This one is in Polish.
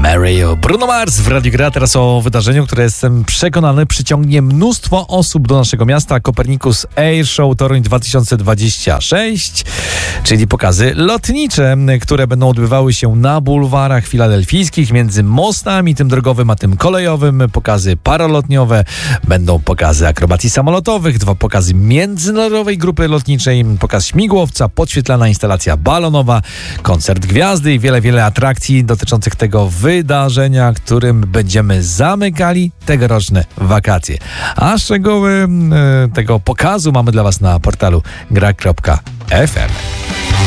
Mary, Bruno Mars w Radiu Gra. Teraz o wydarzeniu, które jestem przekonany przyciągnie mnóstwo osób do naszego miasta. Copernicus Air Show Toruń 2026, czyli pokazy lotnicze, które będą odbywały się na bulwarach filadelfijskich między mostami, tym drogowym a tym kolejowym. Pokazy paralotniowe, będą pokazy akrobacji samolotowych, 2 pokazy międzynarodowej grupy lotniczej, pokaz śmigłowca, podświetlana instalacja balonowa, koncert gwiazdy i wiele atrakcji dotyczących tego wydarzenia, którym będziemy zamykali tegoroczne wakacje. A szczegóły tego pokazu mamy dla Was na portalu gra.fm.